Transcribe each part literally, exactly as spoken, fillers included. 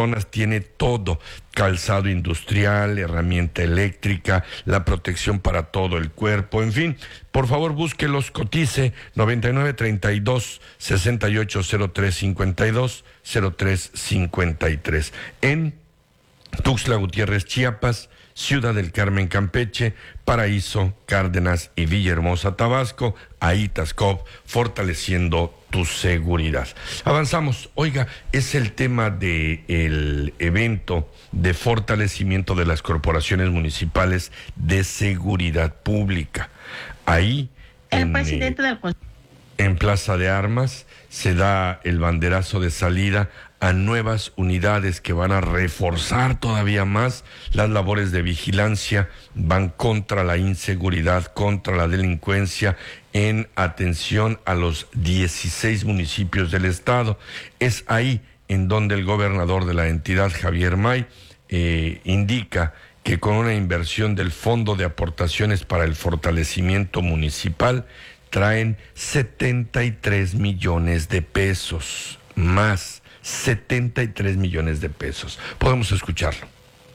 zonas tiene todo: calzado industrial, herramienta eléctrica, la protección para todo el cuerpo, en fin. Por favor, búsquelos, cotice noventa y nueve, treinta y dos, sesenta y ocho, cero tres cincuenta y dos, cero tres cincuenta y tres. En Tuxtla Gutiérrez, Chiapas, Ciudad del Carmen, Campeche, Paraíso, Cárdenas y Villahermosa, Tabasco. Ahí Tascop, fortaleciendo tu seguridad. Avanzamos. Oiga, es el tema del evento de fortalecimiento de las corporaciones municipales de seguridad pública. Ahí, el en, presidente del en Plaza de Armas, se da el banderazo de salida a nuevas unidades que van a reforzar todavía más las labores de vigilancia, van contra la inseguridad, contra la delincuencia, en atención a los dieciséis municipios del estado. Es ahí en donde el gobernador de la entidad, Javier May, eh, indica que con una inversión del Fondo de Aportaciones para el Fortalecimiento Municipal traen setenta y tres millones de pesos más. setenta y tres millones de pesos. Podemos escucharlo.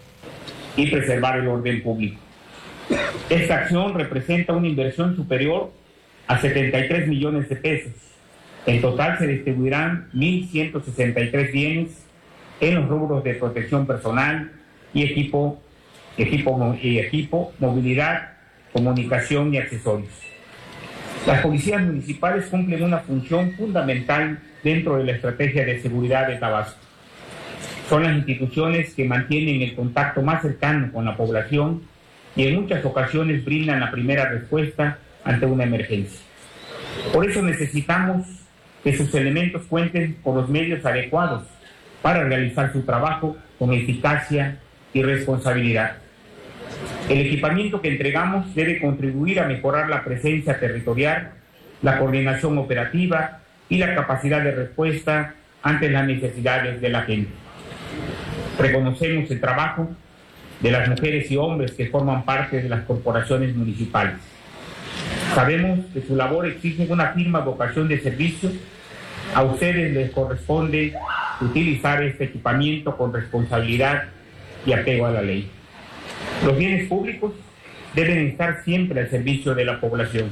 Y preservar el orden público. Esta acción representa una inversión superior a setenta y tres millones de pesos. En total se distribuirán mil ciento sesenta y tres bienes en los rubros de protección personal y equipo, equipo, y equipo, movilidad, comunicación y accesorios. Las policías municipales cumplen una función fundamental dentro de la estrategia de seguridad de Tabasco. Son las instituciones que mantienen el contacto más cercano con la población y en muchas ocasiones brindan la primera respuesta ante una emergencia. Por eso necesitamos que sus elementos cuenten con los medios adecuados para realizar su trabajo con eficacia y responsabilidad. El equipamiento que entregamos debe contribuir a mejorar la presencia territorial, la coordinación operativa y la capacidad de respuesta ante las necesidades de la gente. Reconocemos el trabajo de las mujeres y hombres que forman parte de las corporaciones municipales. Sabemos que su labor exige una firme vocación de servicio. A ustedes les corresponde utilizar este equipamiento con responsabilidad y apego a la ley. Los bienes públicos deben estar siempre al servicio de la población.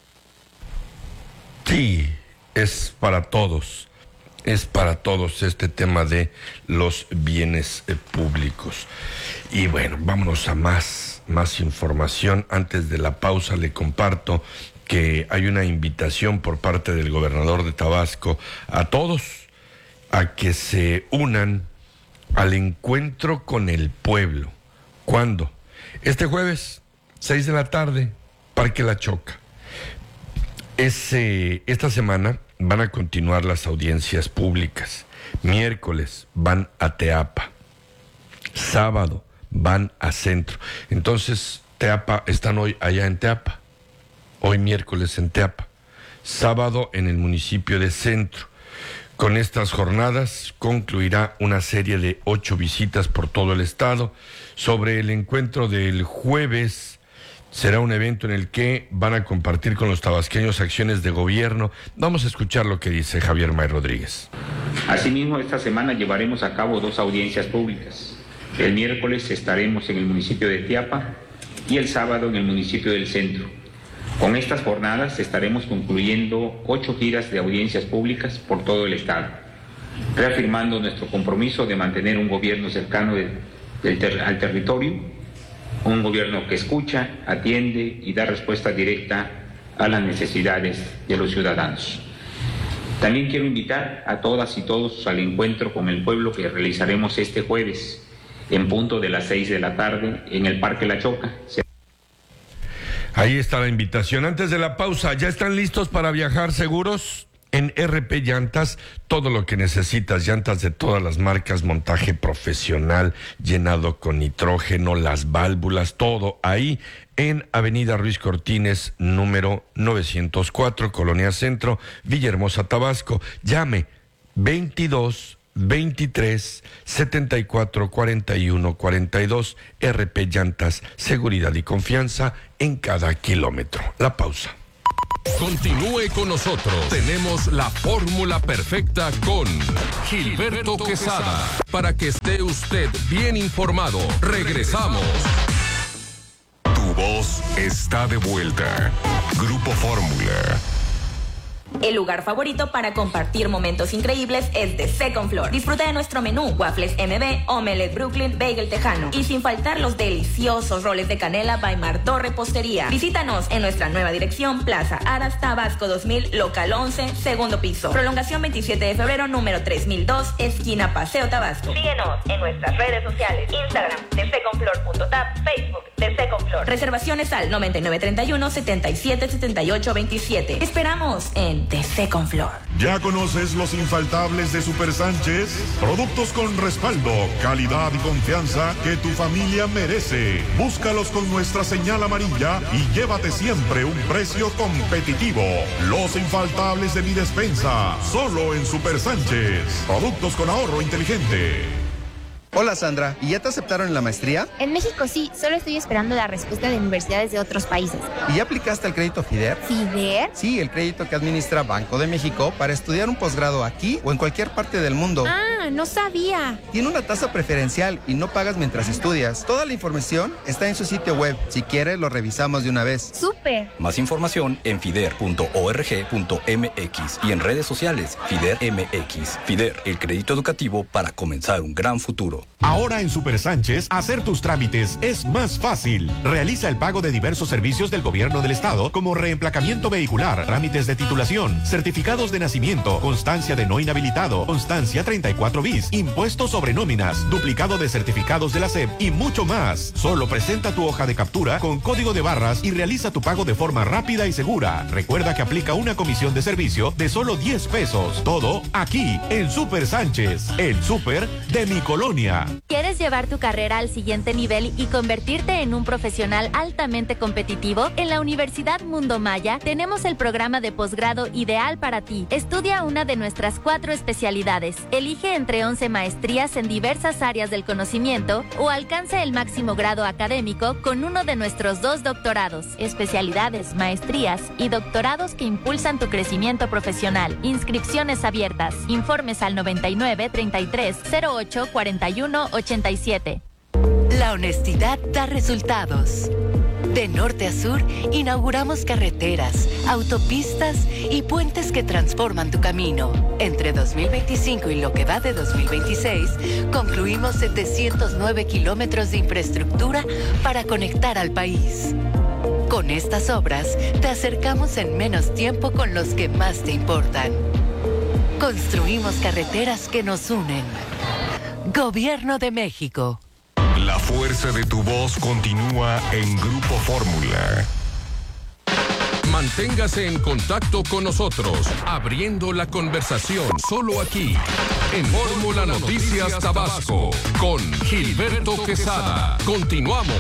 Sí, es para todos, es para todos este tema de los bienes eh, públicos. Y bueno, vámonos a más, más información. Antes de la pausa le comparto que hay una invitación por parte del gobernador de Tabasco a todos a que se unan al encuentro con el pueblo. ¿Cuándo? Este jueves, seis de la tarde, Parque La Choca. Ese, esta semana van a continuar las audiencias públicas. Miércoles van a Teapa. Sábado van a Centro. Entonces, Teapa, están hoy allá en Teapa. Hoy miércoles en Teapa. Sábado en el municipio de Centro. Con estas jornadas concluirá una serie de ocho visitas por todo el estado. Sobre el encuentro del jueves, será un evento en el que van a compartir con los tabasqueños acciones de gobierno. Vamos a escuchar lo que dice Javier May Rodríguez. Asimismo, esta semana llevaremos a cabo dos audiencias públicas. El miércoles estaremos en el municipio de Teapa y el sábado en el municipio del Centro. Con estas jornadas estaremos concluyendo ocho giras de audiencias públicas por todo el estado, reafirmando nuestro compromiso de mantener un gobierno cercano de, del ter, al territorio, un gobierno que escucha, atiende y da respuesta directa a las necesidades de los ciudadanos. También quiero invitar a todas y todos al encuentro con el pueblo que realizaremos este jueves en punto de las seis de la tarde en el Parque La Choca. Ahí está la invitación. Antes de la pausa, ¿ya están listos para viajar seguros? En R P Llantas, todo lo que necesitas, llantas de todas las marcas, montaje profesional, llenado con nitrógeno, las válvulas, todo ahí en Avenida Ruiz Cortines, número novecientos cuatro, Colonia Centro, Villahermosa, Tabasco. Llame veintidós, veintitrés, setenta y cuatro, cuarenta y uno, cuarenta y dos. R P Llantas, seguridad y confianza en cada kilómetro. La pausa. Continúe con nosotros. Tenemos la fórmula perfecta con Gilberto Quesada para que esté usted bien informado. Regresamos. Tu voz está de vuelta. Grupo Fórmula. El lugar favorito para compartir momentos increíbles es The Second Floor. Disfruta de nuestro menú, waffles M B, omelette Brooklyn, bagel tejano y sin faltar los deliciosos roles de canela by Martor Repostería. Visítanos en nuestra nueva dirección, Plaza Aras, Tabasco dos mil, local once, segundo piso. Prolongación veintisiete de febrero, número tres mil dos, esquina Paseo Tabasco. Síguenos en nuestras redes sociales, Instagram, the second floor punto tap, Facebook, The Second Floor. Reservaciones al noventa y nueve treinta y uno, setenta y siete setenta y ocho veintisiete. Esperamos en The Second Floor. ¿Ya conoces los infaltables de Super Sánchez? Productos con respaldo, calidad y confianza que tu familia merece. Búscalos con nuestra señal amarilla y llévate siempre un precio competitivo. Los infaltables de mi despensa, solo en Super Sánchez. Productos con ahorro inteligente. Hola Sandra, ¿y ya te aceptaron en la maestría? En México sí, solo estoy esperando la respuesta de universidades de otros países. ¿Y ya aplicaste al crédito FIDER? ¿FIDER? Sí, el crédito que administra Banco de México para estudiar un posgrado aquí o en cualquier parte del mundo. Ah, no sabía. Tiene una tasa preferencial y no pagas mientras estudias. Toda la información está en su sitio web. Si quieres, lo revisamos de una vez. ¡Súper! Más información en fider punto org punto m x y en redes sociales FIDER M X. FIDER, el crédito educativo para comenzar un gran futuro. Ahora en Super Sánchez, hacer tus trámites es más fácil. Realiza el pago de diversos servicios del gobierno del estado, como reemplacamiento vehicular, trámites de titulación, certificados de nacimiento, constancia de no inhabilitado, constancia treinta y cuatro bis, impuestos sobre nóminas, duplicado de certificados de la S E P y mucho más. Solo presenta tu hoja de captura con código de barras y realiza tu pago de forma rápida y segura. Recuerda que aplica una comisión de servicio de solo diez pesos. Todo aquí en Super Sánchez, el súper de mi colonia. ¿Quieres llevar tu carrera al siguiente nivel y convertirte en un profesional altamente competitivo? En la Universidad Mundo Maya tenemos el programa de posgrado ideal para ti. Estudia una de nuestras cuatro especialidades. Elige entre once maestrías en diversas áreas del conocimiento o alcanza el máximo grado académico con uno de nuestros dos doctorados. Especialidades, maestrías y doctorados que impulsan tu crecimiento profesional. Inscripciones abiertas. Informes al noventa y nueve, treinta y tres, cero ocho, cuarenta y uno, ochenta y siete. La honestidad da resultados. De norte a sur, inauguramos carreteras, autopistas y puentes que transforman tu camino. Entre dos mil veinticinco y lo que va de dos mil veintiséis, concluimos setecientos nueve kilómetros de infraestructura para conectar al país. Con estas obras, te acercamos en menos tiempo con los que más te importan. Construimos carreteras que nos unen. Gobierno de México. La fuerza de tu voz continúa en Grupo Fórmula. Manténgase en contacto con nosotros, abriendo la conversación solo aquí, en Fórmula Noticias Tabasco, con Gilberto Quesada. Continuamos.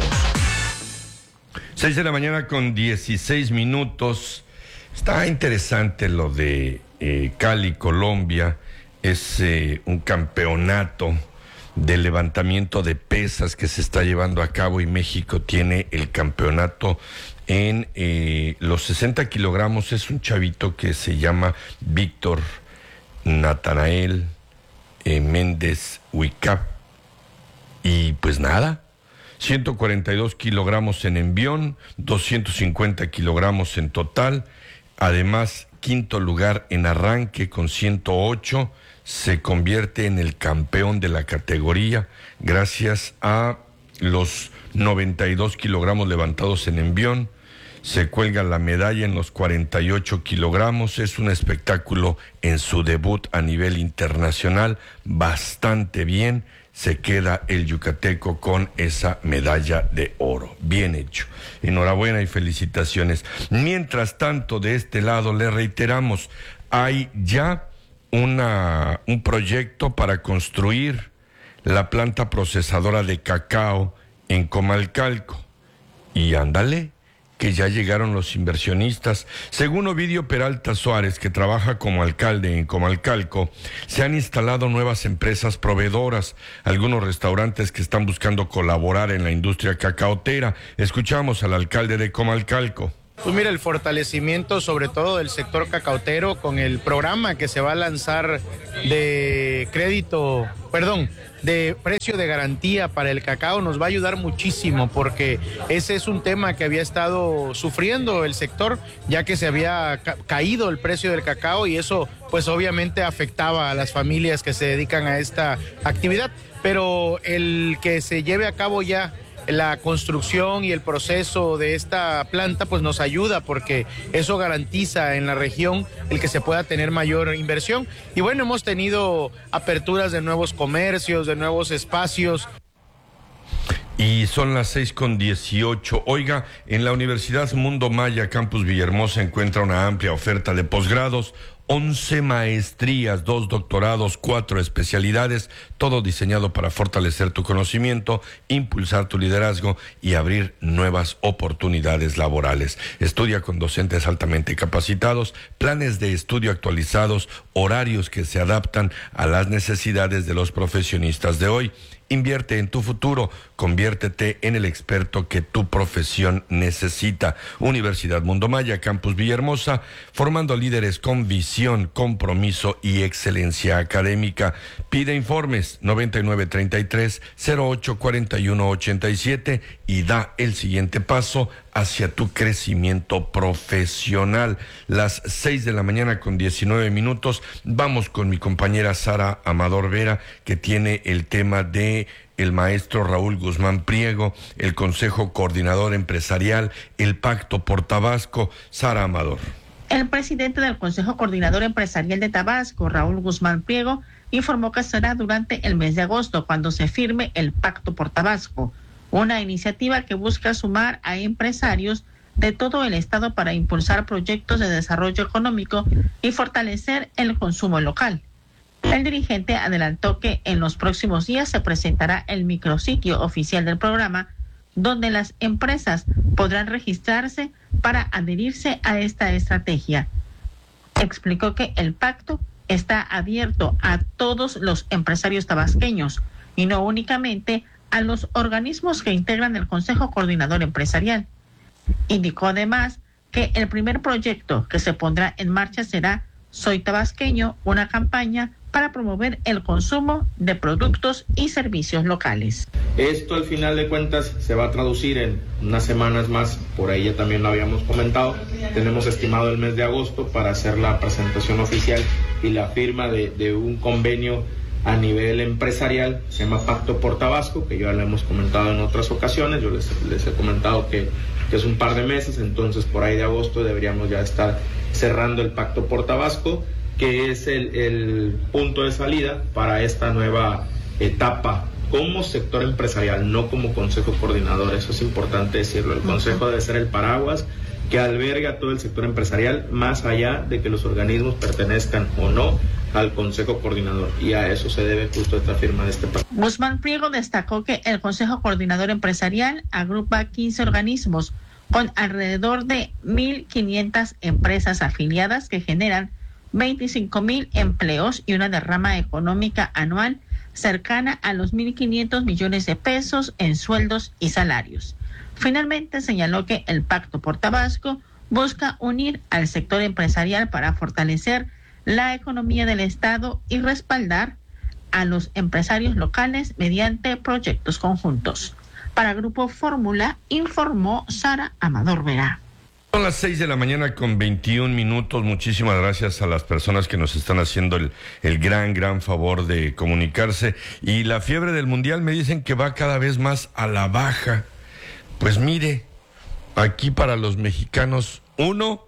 seis de la mañana con dieciséis minutos. Está interesante lo de eh, Cali, Colombia. Es eh, un campeonato de levantamiento de pesas que se está llevando a cabo y México tiene el campeonato en eh, los sesenta kilogramos. Es un chavito que se llama Víctor Natanael eh, Méndez Huicap. Y pues nada, ciento cuarenta y dos kilogramos en envión, doscientos cincuenta kilogramos en total. Además, quinto lugar en arranque con ciento ocho. Se convierte en el campeón de la categoría gracias a los noventa y dos kilogramos levantados en envión. Se cuelga la medalla en los cuarenta y ocho kilogramos. Es un espectáculo en su debut a nivel internacional. Bastante bien. Se queda el yucateco con esa medalla de oro. Bien hecho. Enhorabuena y felicitaciones. Mientras tanto, de este lado, le reiteramos, hay ya Una, un proyecto para construir la planta procesadora de cacao en Comalcalco. Y ándale, que ya llegaron los inversionistas. Según Ovidio Peralta Suárez, que trabaja como alcalde en Comalcalco, se han instalado nuevas empresas proveedoras, algunos restaurantes que están buscando colaborar en la industria cacaotera. Escuchamos al alcalde de Comalcalco. Pues mira, el fortalecimiento sobre todo del sector cacautero con el programa que se va a lanzar de crédito, perdón, de precio de garantía para el cacao nos va a ayudar muchísimo porque ese es un tema que había estado sufriendo el sector ya que se había ca- caído el precio del cacao y eso pues obviamente afectaba a las familias que se dedican a esta actividad, pero el que se lleve a cabo ya la construcción y el proceso de esta planta pues nos ayuda porque eso garantiza en la región el que se pueda tener mayor inversión y bueno, hemos tenido aperturas de nuevos comercios, de nuevos espacios. Y son las seis con dieciocho. Oiga, en la Universidad Mundo Maya, Campus Villahermosa, encuentra una amplia oferta de posgrados, once maestrías, dos doctorados, cuatro especialidades, todo diseñado para fortalecer tu conocimiento, impulsar tu liderazgo y abrir nuevas oportunidades laborales. Estudia con docentes altamente capacitados, planes de estudio actualizados, horarios que se adaptan a las necesidades de los profesionistas de hoy. Invierte en tu futuro, conviértete en el experto que tu profesión necesita. Universidad Mundo Maya, Campus Villahermosa, formando líderes con visión, compromiso y excelencia académica. Pide informes noventa y nueve treinta y tres cero ocho cuarenta y uno ochenta y siete y da el siguiente paso hacia tu crecimiento profesional. Las seis de la mañana con diecinueve minutos. Vamos con mi compañera Sara Amador Vera, que tiene el tema de el maestro Raúl Guzmán Priego, el Consejo Coordinador Empresarial, el Pacto por Tabasco. Sara Amador. El presidente del Consejo Coordinador Empresarial de Tabasco, Raúl Guzmán Priego, informó que será durante el mes de agosto cuando se firme el Pacto por Tabasco, una iniciativa que busca sumar a empresarios de todo el estado para impulsar proyectos de desarrollo económico y fortalecer el consumo local. El dirigente adelantó que en los próximos días se presentará el micrositio oficial del programa, donde las empresas podrán registrarse para adherirse a esta estrategia. Explicó que el pacto está abierto a todos los empresarios tabasqueños y no únicamente a los organismos que integran el Consejo Coordinador Empresarial. Indicó además que el primer proyecto que se pondrá en marcha será Soy Tabasqueño, una campaña para promover el consumo de productos y servicios locales. Esto al final de cuentas se va a traducir en unas semanas más, por ahí ya también lo habíamos comentado, tenemos estimado el mes de agosto para hacer la presentación oficial y la firma de, de un convenio a nivel empresarial, se llama Pacto por Tabasco, que ya lo hemos comentado en otras ocasiones, yo les, les he comentado que, que es un par de meses, entonces por ahí de agosto deberíamos ya estar cerrando el Pacto por Tabasco, que es el, el punto de salida para esta nueva etapa como sector empresarial, no como consejo coordinador, eso es importante decirlo, el consejo debe ser el paraguas que alberga todo el sector empresarial, más allá de que los organismos pertenezcan o no al Consejo Coordinador, y a eso se debe justo esta firma de este pacto. Guzmán Priego destacó que el Consejo Coordinador Empresarial agrupa quince organismos con alrededor de mil quinientas empresas afiliadas que generan veinticinco mil empleos y una derrama económica anual cercana a los mil quinientos millones de pesos en sueldos y salarios. Finalmente señaló que el Pacto por Tabasco busca unir al sector empresarial para fortalecer la economía del Estado y respaldar a los empresarios locales mediante proyectos conjuntos. Para Grupo Fórmula, informó Sara Amador Vera. Son las seis de la mañana con veintiún minutos. Muchísimas gracias a las personas que nos están haciendo el, el gran, gran favor de comunicarse. Y la fiebre del Mundial me dicen que va cada vez más a la baja. Pues mire, aquí para los mexicanos, uno,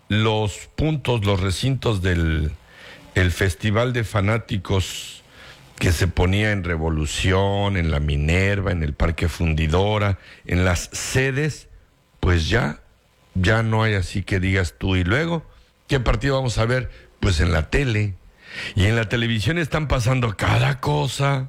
los puntos, los recintos del el Festival de Fanáticos que se ponía en Revolución, en la Minerva, en el Parque Fundidora, en las sedes, pues ya, ya no hay así que digas tú. Y luego, ¿qué partido vamos a ver? Pues en la tele. Y en la televisión están pasando cada cosa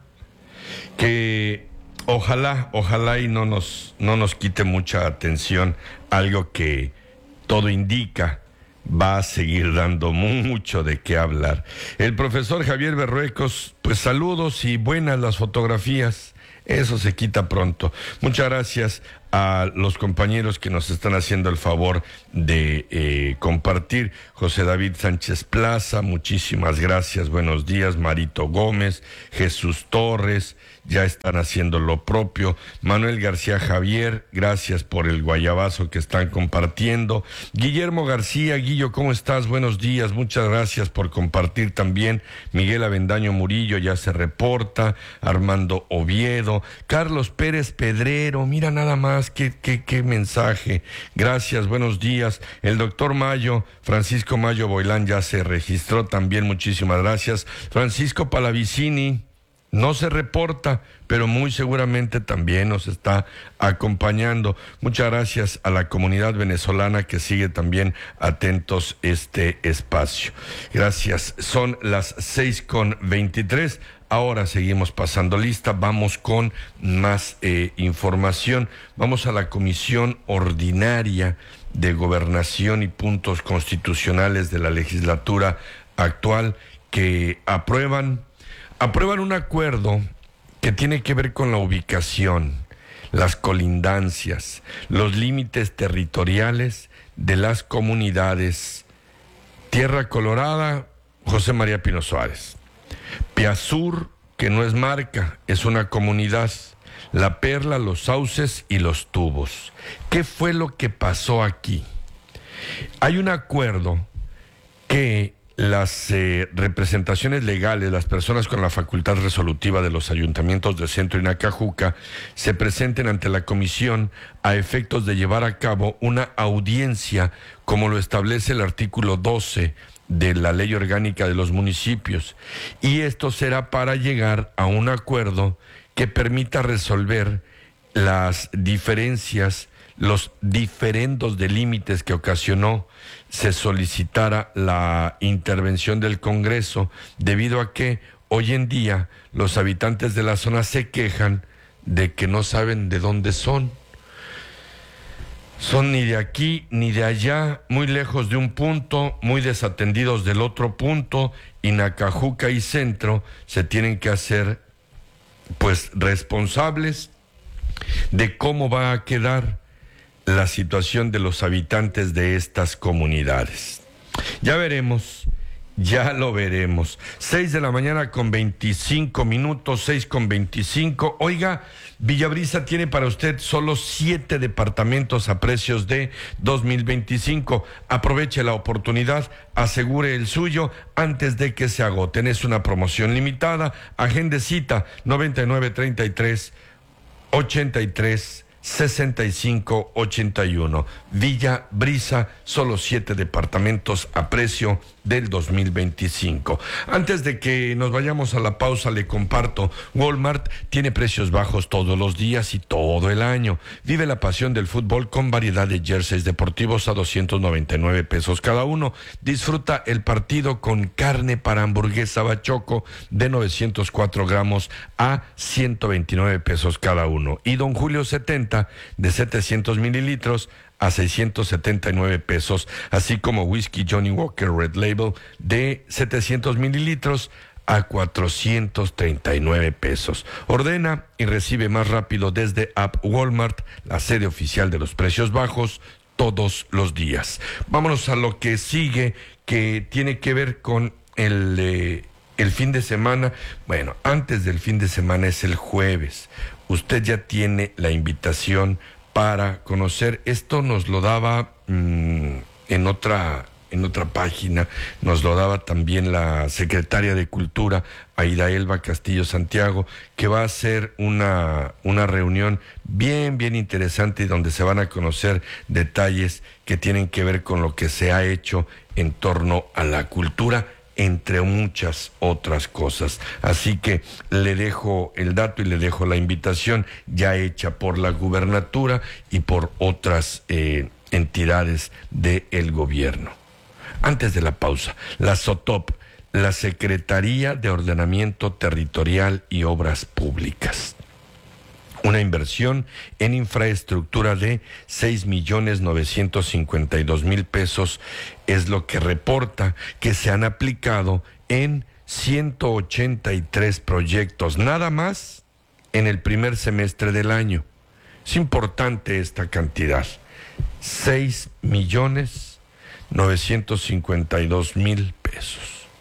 que ojalá, ojalá y no nos, no nos quite mucha atención, algo que todo indica va a seguir dando mucho de qué hablar. El profesor Javier Berruecos, pues saludos y buenas las fotografías, eso se quita pronto. Muchas gracias a los compañeros que nos están haciendo el favor de eh, compartir. José David Sánchez Plaza, muchísimas gracias, buenos días. Marito Gómez, Jesús Torres, ya están haciendo lo propio. Manuel García Javier, gracias por el guayabazo que están compartiendo. Guillermo García, Guillo, ¿cómo estás? Buenos días, muchas gracias por compartir también. Miguel Avendaño Murillo ya se reporta. Armando Oviedo, Carlos Pérez Pedrero, mira nada más, qué, qué, qué mensaje. Gracias, buenos días. El doctor Mayo, Francisco Mayo Boilán ya se registró también, muchísimas gracias. Francisco Palavicini no se reporta, pero muy seguramente también nos está acompañando. Muchas gracias a la comunidad venezolana que sigue también atentos este espacio. Gracias. Son las seis con veintitrés. Ahora seguimos pasando lista. Vamos con más eh, información. Vamos a la Comisión Ordinaria de Gobernación y Puntos Constitucionales de la legislatura actual, que aprueban Aprueban un acuerdo que tiene que ver con la ubicación, las colindancias, los límites territoriales de las comunidades Tierra Colorada, José María Pino Suárez; Piazur, que no es marca, es una comunidad; La Perla, Los Sauces y Los Tubos. ¿Qué fue lo que pasó aquí? Hay un acuerdo que las eh, representaciones legales, las personas con la facultad resolutiva de los ayuntamientos de Centro y Nacajuca, se presenten ante la comisión a efectos de llevar a cabo una audiencia, como lo establece el artículo doce de la Ley Orgánica de los Municipios. Y esto será para llegar a un acuerdo que permita resolver las diferencias, los diferendos de límites que ocasionó se solicitara la intervención del Congreso, debido a que hoy en día los habitantes de la zona se quejan de que no saben de dónde son. Son ni de aquí ni de allá, muy lejos de un punto, muy desatendidos del otro punto, y Nacajuca y Centro se tienen que hacer pues responsables de cómo va a quedar la situación de los habitantes de estas comunidades. Ya veremos, ya lo veremos. Seis de la mañana con veinticinco minutos, seis con veinticinco. Oiga, Villabrisa tiene para usted solo siete departamentos a precios de dos mil veinticinco. Aproveche la oportunidad, asegure el suyo antes de que se agoten. Es una promoción limitada. Agende cita noventa y nueve treinta y tres ochenta y tres sesenta y cinco ochenta y uno. Villa Brisa, solo siete departamentos a precio del dos mil veinticinco. Antes de que nos vayamos a la pausa, le comparto: Walmart tiene precios bajos todos los días y todo el año. Vive la pasión del fútbol con variedad de jerseys deportivos a doscientos noventa y nueve pesos cada uno. Disfruta el partido con carne para hamburguesa bachoco de novecientos cuatro gramos a ciento veintinueve pesos cada uno. Y Don Julio setenta de setecientos mililitros a seiscientos setenta y nueve pesos, así como whisky Johnny Walker Red Label de setecientos mililitros a cuatrocientos treinta y nueve pesos. Ordena y recibe más rápido desde App Walmart, la sede oficial de los precios bajos, todos los días. Vámonos a lo que sigue, que tiene que ver con el, eh, el fin de semana. Bueno, antes del fin de semana es el jueves. Usted ya tiene la invitación para conocer. Esto nos lo daba mmm, en otra en otra página, nos lo daba también la secretaria de Cultura, Aida Elba Castillo Santiago, que va a hacer una, una reunión bien, bien interesante, y donde se van a conocer detalles que tienen que ver con lo que se ha hecho en torno a la cultura, entre muchas otras cosas. Así que le dejo el dato y le dejo la invitación ya hecha por la gubernatura y por otras eh, entidades del gobierno. Antes de la pausa, la SOTOP, la Secretaría de Ordenamiento Territorial y Obras Públicas. Una inversión en infraestructura de seis millones novecientos cincuenta y dos mil pesos es lo que reporta que se han aplicado en ciento ochenta y tres proyectos, nada más en el primer semestre del año. Es importante esta cantidad. seis millones novecientos cincuenta y dos mil pesos.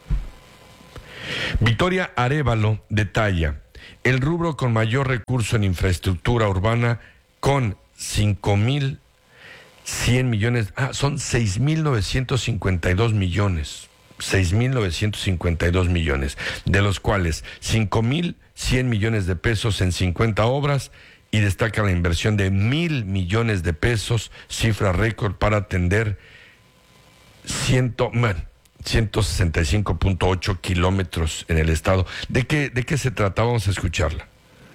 Victoria Arévalo detalla, el rubro con mayor recurso en infraestructura urbana con cinco mil cien millones, ah, son seis mil novecientos cincuenta y dos millones, seis mil novecientos cincuenta y dos millones, de los cuales cinco mil cien millones de pesos en cincuenta obras, y destaca la inversión de mil millones de pesos, cifra récord para atender ciento, bueno, ciento sesenta y cinco punto ocho kilómetros en el estado. ¿De qué, de qué se trata? Vamos a escucharla.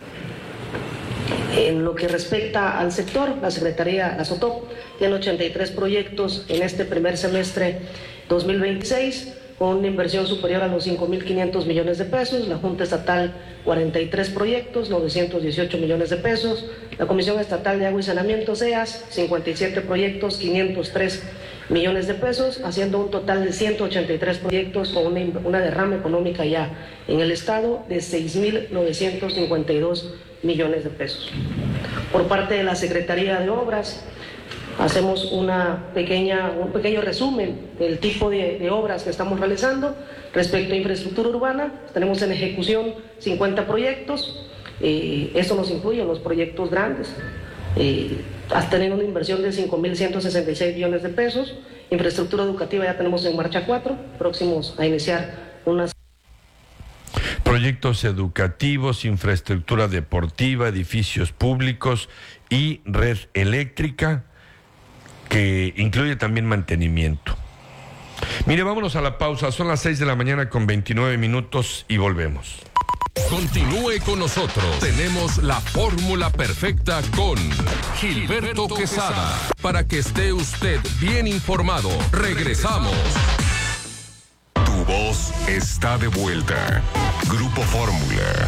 En lo que respecta al sector, la Secretaría, la SOTOP, tiene ochenta y tres proyectos en este primer semestre dos mil veintiséis, con una inversión superior a los cinco mil quinientos millones de pesos, la Junta Estatal cuarenta y tres proyectos, novecientos dieciocho millones de pesos, la Comisión Estatal de Agua y Saneamiento, C E A S, cincuenta y siete proyectos, quinientos tres millones de pesos, haciendo un total de ciento ochenta y tres proyectos con una, una derrama económica ya en el Estado de seis mil novecientos cincuenta y dos millones de pesos. Por parte de la Secretaría de Obras, hacemos una pequeña, un pequeño resumen del tipo de, de obras que estamos realizando. Respecto a infraestructura urbana, tenemos en ejecución cincuenta proyectos, eh, eso nos incluye los proyectos grandes, eh, hasta tener una inversión de cinco mil ciento sesenta y seis millones de pesos. Infraestructura educativa ya tenemos en marcha cuatro, próximos a iniciar unas... Proyectos educativos, infraestructura deportiva, edificios públicos y red eléctrica, que incluye también mantenimiento. Mire, vámonos a la pausa. Son las seis de la mañana con veintinueve minutos y volvemos. Continúe con nosotros. Tenemos la fórmula perfecta con Gilberto Quesada. Para que esté usted bien informado. Regresamos. Tu voz está de vuelta. Grupo Fórmula.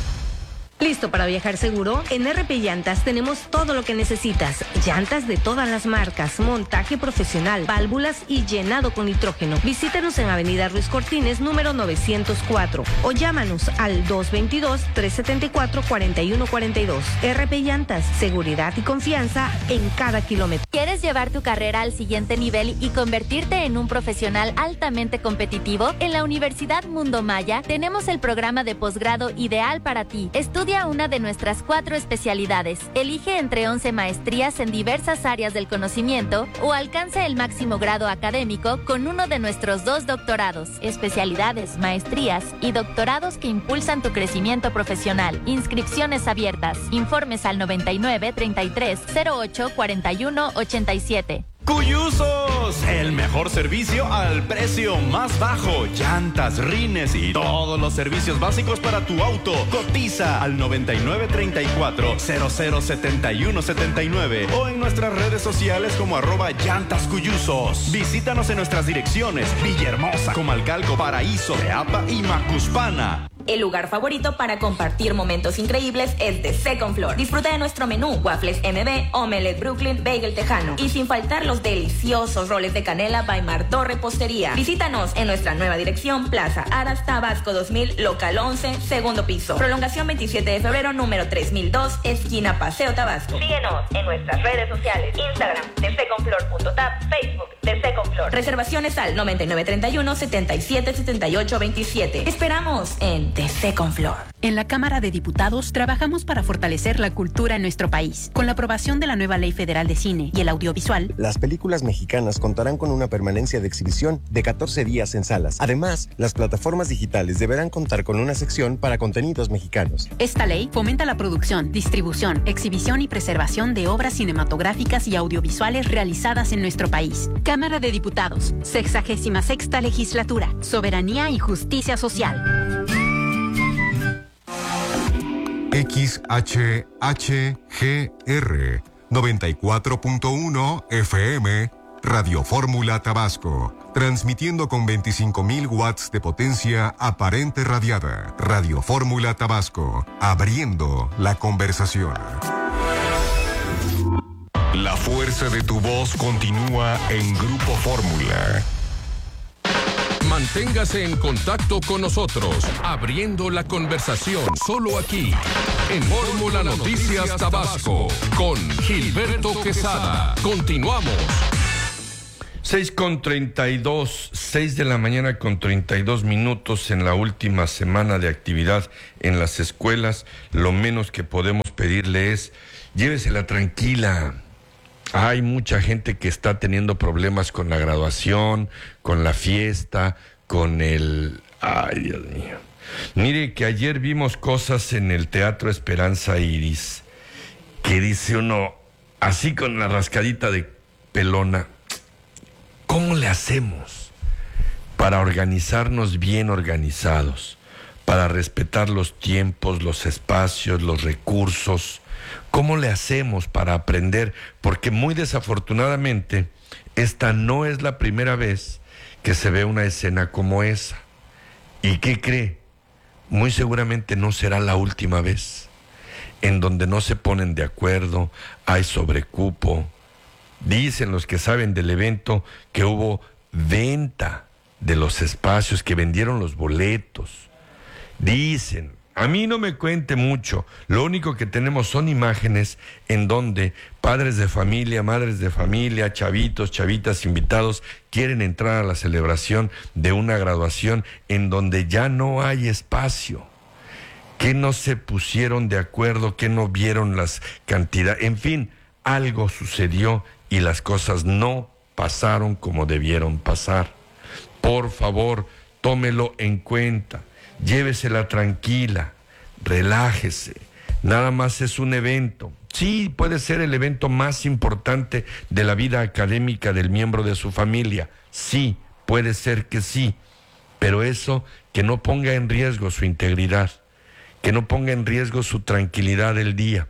¿Listo para viajar seguro? En R P Llantas tenemos todo lo que necesitas. Llantas de todas las marcas, montaje profesional, válvulas y llenado con nitrógeno. Visítanos en Avenida Ruiz Cortines, número novecientos cuatro. O llámanos al dos veintidós, trescientos setenta y cuatro, cuarenta y uno cuarenta y dos. R P Llantas, seguridad y confianza en cada kilómetro. ¿Quieres llevar tu carrera al siguiente nivel y convertirte en un profesional altamente competitivo? En la Universidad Mundo Maya tenemos el programa de posgrado ideal para ti. Estudia una de nuestras cuatro especialidades. Elige entre once maestrías en diversas áreas del conocimiento o alcanza el máximo grado académico con uno de nuestros dos doctorados. Especialidades, maestrías y doctorados que impulsan tu crecimiento profesional. Inscripciones abiertas. Informes al noventa y nueve, treinta y tres, cero ocho, cuarenta y uno, ochenta y siete. Cuyusos, el mejor servicio al precio más bajo. Llantas, rines y todos los servicios básicos para tu auto. Cotiza al noventa y nueve, treinta y cuatro, cero cero, setenta y uno, setenta y nueve o en nuestras redes sociales como arroba llantas cuyusos. Visítanos en nuestras direcciones: Villahermosa, Comalcalco, Paraíso, Teapa y Macuspana. El lugar favorito para compartir momentos increíbles es The Second Floor. Disfruta de nuestro menú, waffles M B, omelette Brooklyn, bagel tejano y sin faltar los deliciosos roles de canela by Martó Repostería. Visítanos en nuestra nueva dirección, Plaza Aras, Tabasco dos mil, local once, segundo piso. Prolongación veintisiete de febrero, número tres mil dos, esquina Paseo Tabasco. Síguenos en nuestras redes sociales, Instagram, the second floor punto tap, Facebook, The Second Floor. Reservaciones al noventa y nueve, treinta y uno, setenta y siete, setenta y ocho, veintisiete. Esperamos en The Second Floor. En la Cámara de Diputados trabajamos para fortalecer la cultura en nuestro país. Con la aprobación de la nueva Ley Federal de Cine y el Audiovisual, las películas mexicanas contarán con una permanencia de exhibición de catorce días en salas. Además, las plataformas digitales deberán contar con una sección para contenidos mexicanos. Esta ley fomenta la producción, distribución, exhibición y preservación de obras cinematográficas y audiovisuales realizadas en nuestro país. Cámara de Diputados, sexagésima sexta legislatura, soberanía y justicia social. X H H G R noventa y cuatro punto uno F M, Radio Fórmula Tabasco, transmitiendo con veinticinco mil watts de potencia aparente radiada. Radio Fórmula Tabasco, abriendo la conversación. La fuerza de tu voz continúa en Grupo Fórmula. Manténgase en contacto con nosotros, abriendo la conversación, solo aquí, en Fórmula Noticias Tabasco con Gilberto Quesada. Continuamos. seis con treinta y dos, seis de la mañana con treinta y dos minutos en la última semana de actividad en las escuelas. Lo menos que podemos pedirle es, llévesela tranquila. Hay mucha gente que está teniendo problemas con la graduación, con la fiesta, con el... Ay, Dios mío. Mire que ayer vimos cosas en el Teatro Esperanza Iris que dice uno, así con la rascadita de pelona, ¿cómo le hacemos para organizarnos bien organizados, para respetar los tiempos, los espacios, los recursos? ¿Cómo le hacemos para aprender? Porque muy desafortunadamente, esta no es la primera vez que se ve una escena como esa. ¿Y qué cree? Muy seguramente no será la última vez, en donde no se ponen de acuerdo, hay sobrecupo. Dicen los que saben del evento que hubo venta de los espacios, que vendieron los boletos. Dicen, a mí no me cuente mucho, lo único que tenemos son imágenes en donde padres de familia, madres de familia, chavitos, chavitas invitados quieren entrar a la celebración de una graduación en donde ya no hay espacio. Que no se pusieron de acuerdo, que no vieron las cantidades, en fin, algo sucedió y las cosas no pasaron como debieron pasar. Por favor, tómelo en cuenta, llévesela tranquila, relájese, nada más es un evento. Sí, puede ser el evento más importante de la vida académica del miembro de su familia, sí, puede ser que sí, pero eso que no ponga en riesgo su integridad, que no ponga en riesgo su tranquilidad del día.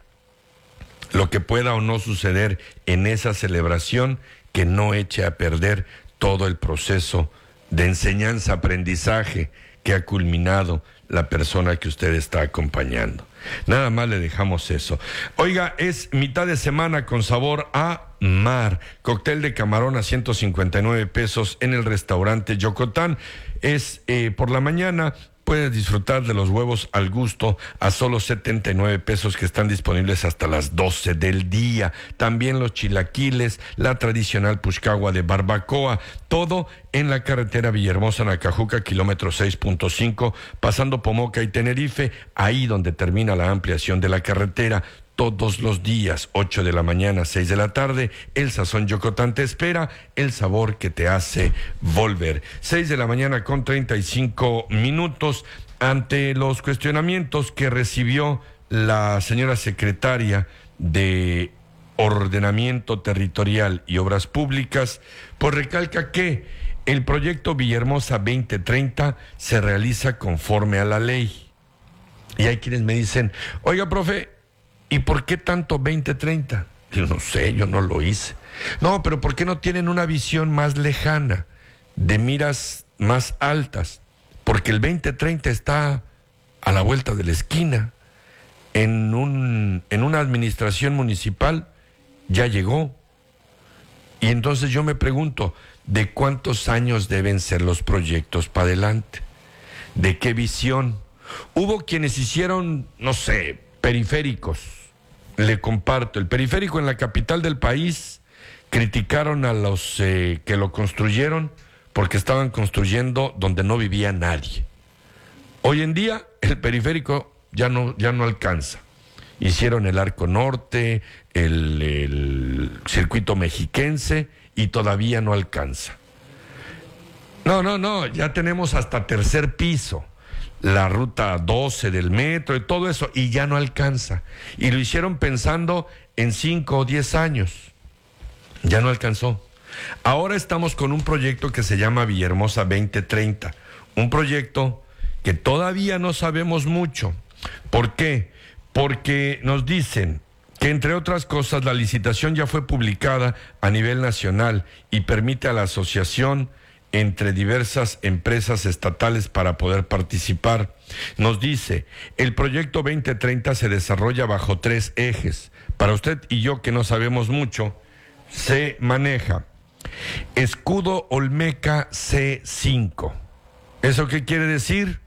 Lo que pueda o no suceder en esa celebración, que no eche a perder todo el proceso de enseñanza-aprendizaje que ha culminado la persona que usted está acompañando. Nada más le dejamos eso. Oiga, es mitad de semana con sabor a mar. Cóctel de camarón a ciento cincuenta y nueve pesos en el restaurante Yocotán. Es eh, por la mañana. Puedes disfrutar de los huevos al gusto a solo setenta y nueve pesos, que están disponibles hasta las doce del día. También los chilaquiles, la tradicional puchcagua de barbacoa, todo en la carretera Villahermosa-Nacajuca, kilómetro seis punto cinco, pasando Pomoca y Tenerife, ahí donde termina la ampliación de la carretera. Todos los días, ocho de la mañana, seis de la tarde, el Sazón Yocotán te espera, el sabor que te hace volver. seis de la mañana con treinta y cinco minutos, ante los cuestionamientos que recibió la señora secretaria de Ordenamiento Territorial y Obras Públicas, pues recalca que el proyecto Villahermosa veinte treinta se realiza conforme a la ley. Y hay quienes me dicen, oiga, profe, ¿y por qué tanto veinte treinta? Yo no sé, yo no lo hice. No, pero ¿por qué no tienen una visión más lejana, de miras más altas? Porque el veinte treinta está a la vuelta de la esquina. En, un, en una administración municipal ya llegó. Y entonces yo me pregunto, ¿de cuántos años deben ser los proyectos para adelante? ¿De qué visión? Hubo quienes hicieron, no sé, periféricos. Le comparto, el periférico en la capital del país, criticaron a los eh, que lo construyeron porque estaban construyendo donde no vivía nadie. Hoy en día el periférico ya no, ya no alcanza. Hicieron el Arco Norte, el, el circuito mexiquense y todavía no alcanza. No, no, no, ya tenemos hasta tercer piso. La ruta doce del metro y todo eso, y ya no alcanza. Y lo hicieron pensando en cinco o diez años. Ya no alcanzó. Ahora estamos con un proyecto que se llama Villahermosa veinte treinta. Un proyecto que todavía no sabemos mucho. ¿Por qué? Porque nos dicen que, entre otras cosas, la licitación ya fue publicada a nivel nacional y permite a la asociación entre diversas empresas estatales para poder participar. Nos dice, el proyecto veinte treinta se desarrolla bajo tres ejes. Para usted y yo, que no sabemos mucho, se maneja Escudo Olmeca C cinco. ¿Eso qué quiere decir?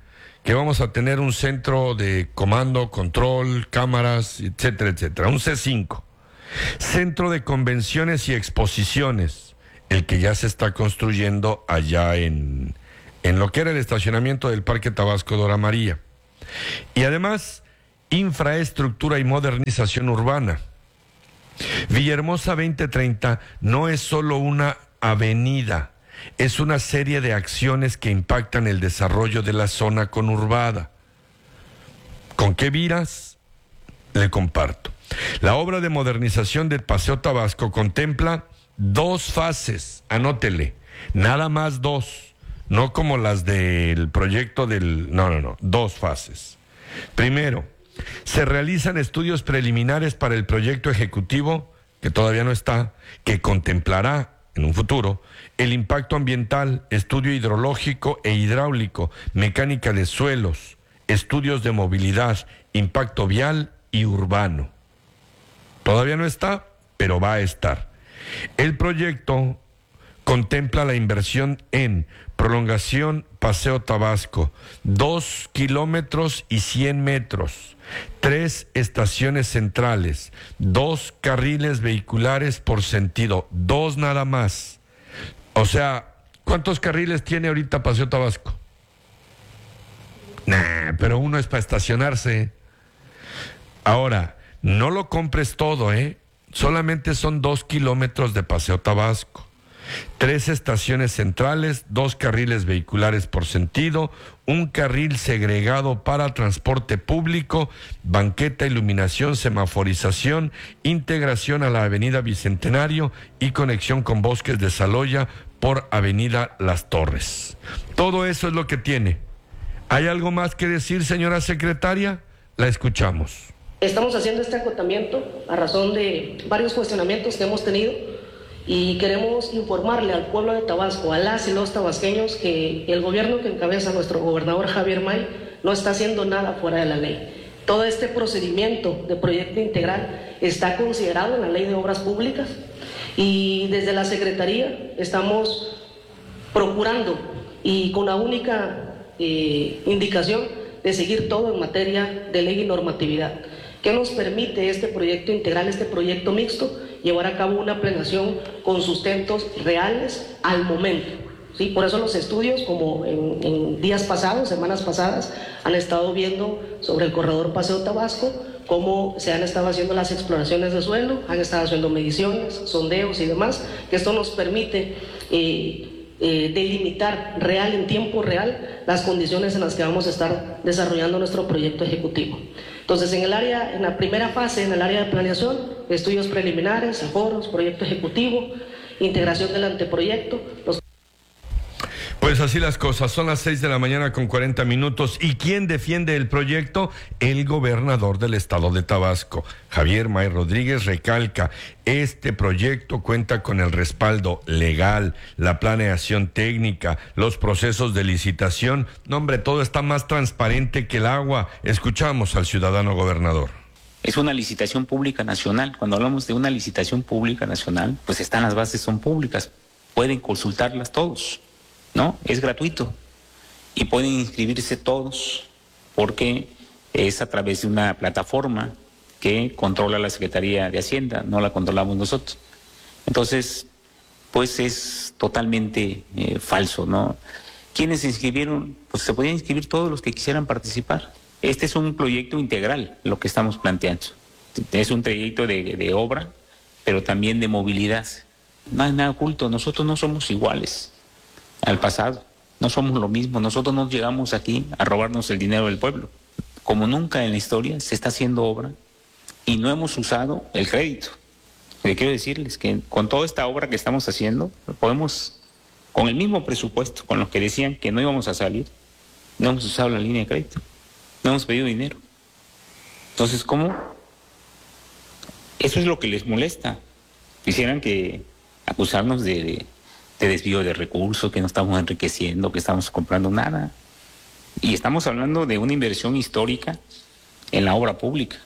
que vamos a tener un centro de comando, control, cámaras, etcétera, etcétera, un C cinco. Centro de convenciones y exposiciones, el que ya se está construyendo allá en, en lo que era el estacionamiento del Parque Tabasco Dora María. Y además, infraestructura y modernización urbana. Villahermosa veinte treinta no es solo una avenida, es una serie de acciones que impactan el desarrollo de la zona conurbada. ¿Con qué viras? Le comparto. La obra de modernización del Paseo Tabasco contempla dos fases, anótele, nada más dos, no como las del proyecto del... No, no, no, dos fases. Primero, se realizan estudios preliminares para el proyecto ejecutivo, que todavía no está, que contemplará en un futuro el impacto ambiental, estudio hidrológico e hidráulico, mecánica de suelos, estudios de movilidad, impacto vial y urbano. Todavía no está, pero va a estar. El proyecto contempla la inversión en prolongación Paseo Tabasco, dos kilómetros y cien metros, tres estaciones centrales, dos carriles vehiculares por sentido, dos nada más. O sea, ¿cuántos carriles tiene ahorita Paseo Tabasco? Nah, pero uno es para estacionarse. Ahora, no lo compres todo, ¿eh? Solamente son dos kilómetros de Paseo Tabasco. Tres estaciones centrales, dos carriles vehiculares por sentido, un carril segregado para transporte público, banqueta, iluminación, semaforización, integración a la avenida Bicentenario y conexión con Bosques de Saloya por avenida Las Torres. Todo eso es lo que tiene. ¿Hay algo más que decir, señora secretaria? La escuchamos. Estamos haciendo este acotamiento a razón de varios cuestionamientos que hemos tenido y queremos informarle al pueblo de Tabasco, a las y los tabasqueños, que el gobierno que encabeza nuestro gobernador Javier May no está haciendo nada fuera de la ley. Todo este procedimiento de proyecto integral está considerado en la Ley de Obras Públicas y desde la Secretaría estamos procurando y con la única eh, indicación de seguir todo en materia de ley y normatividad. ¿Qué nos permite este proyecto integral, este proyecto mixto? Llevar a cabo una planeación con sustentos reales al momento, ¿sí? Por eso los estudios, como en, en días pasados, semanas pasadas, han estado viendo sobre el corredor Paseo Tabasco, cómo se han estado haciendo las exploraciones de suelo, han estado haciendo mediciones, sondeos y demás, que esto nos permite eh, eh, delimitar real, en tiempo real, las condiciones en las que vamos a estar desarrollando nuestro proyecto ejecutivo. Entonces, en el área, en la primera fase, en el área de planeación, estudios preliminares, aforos, proyecto ejecutivo, integración del anteproyecto. Los... Pues así las cosas, son las seis de la mañana con cuarenta minutos. ¿Y quién defiende el proyecto? El gobernador del estado de Tabasco, Javier May Rodríguez, recalca, este proyecto cuenta con el respaldo legal, la planeación técnica, los procesos de licitación. No, hombre, todo está más transparente que el agua. Escuchamos al ciudadano gobernador. Es una licitación pública nacional. Cuando hablamos de una licitación pública nacional, pues están las bases, son públicas, pueden consultarlas todos. ¿No? Es gratuito y pueden inscribirse todos porque es a través de una plataforma que controla la Secretaría de Hacienda, no la controlamos nosotros. Entonces, pues es totalmente eh, falso, ¿no? ¿Quiénes se inscribieron? Pues se podían inscribir todos los que quisieran participar. Este es un proyecto integral, lo que estamos planteando. Es un proyecto de, de obra, pero también de movilidad. No hay nada oculto, nosotros no somos iguales al pasado, no somos lo mismo, nosotros no llegamos aquí a robarnos el dinero del pueblo. Como nunca en la historia se está haciendo obra y no hemos usado el crédito. Yo quiero decirles que con toda esta obra que estamos haciendo, podemos, con el mismo presupuesto, con los que decían que no íbamos a salir, no hemos usado la línea de crédito, no hemos pedido dinero. Entonces, ¿cómo? Eso es lo que les molesta. Quisieran que acusarnos de... de de desvío de recursos, que no estamos enriqueciendo, que estamos comprando nada. Y estamos hablando de una inversión histórica en la obra pública.